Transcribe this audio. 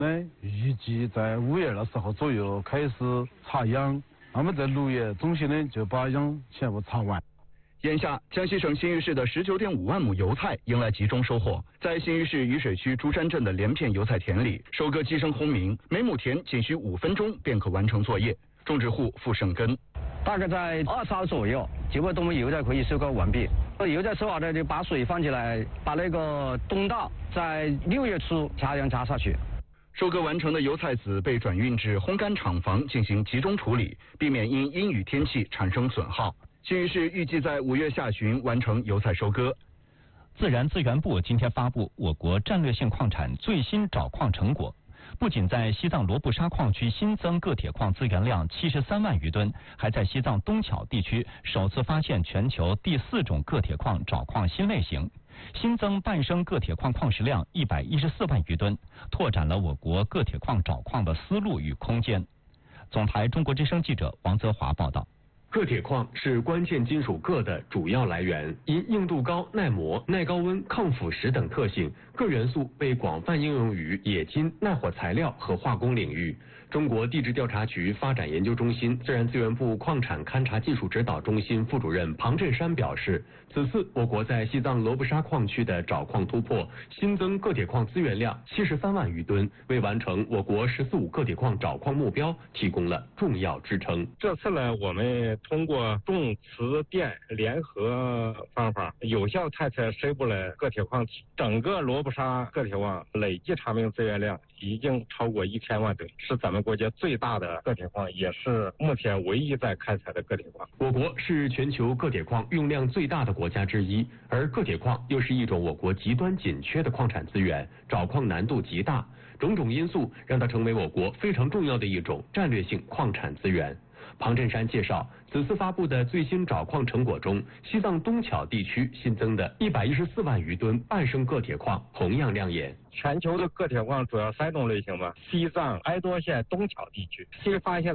预计在5月的时候左右开始插秧，那么在6月中旬呢就把秧全部插完。 眼下，江西省新余市的19.5万亩油菜迎来集中收获。在新余市雨水区珠山镇的连片油菜田里，收割机声轰鸣，每亩田仅需5分钟便可完成作业。种植户付胜根， 大概在2勺左右，就把我们油菜可以收割完毕。油菜收好了就把水放起来，把那个冬稻在6月初插秧插下去。 收割完成的油菜籽被转运至烘干厂房进行集中处理，避免因阴雨天气产生损耗。新余市预计在5月下旬完成油菜收割。 自然资源部今天发布我国战略性矿产最新找矿成果，不仅在西藏罗布沙矿区新增铬铁矿资源量73万余吨，还在西藏东巧地区首次发现全球第4种铬铁矿找矿新类型，新增半升铬铁矿矿石量114万余吨，拓展了我国铬铁矿找矿的思路与空间。总台中国之声记者王泽华报道。 铬铁矿是关键金属铬的主要来源，因硬度高、耐磨、耐高温、抗腐蚀等特性，铬元素被广泛应用于冶金、耐火材料和化工领域。中国地质调查局发展研究中心自然资源部矿产勘察技术指导中心副主任庞振山表示，此次我国在西藏罗布沙矿区的找矿突破，新增铬铁矿资源量73万余吨，为完成我国“14·5”铬铁矿找矿目标提供了重要支撑。 这次呢，我们通过重磁电联合方法，有效探测深部的铬铁矿体。整个罗布沙铬铁矿累计查明资源量已经超过1000万吨，是咱们国家最大的铬铁矿，也是目前唯一在开采的铬铁矿。 我国是全球铬铁矿用量最大的国家之一，而铬铁矿又是一种我国极端紧缺的矿产资源，找矿难度极大，种种因素让它成为我国非常重要的一种战略性矿产资源。庞振山介绍，此次发布的最新找矿成果中，西藏东巧地区新增的114万余吨半升铬铁矿同样亮眼。 全球的铬铁矿主要3种类型吧，西藏哀多县东巧地区新发现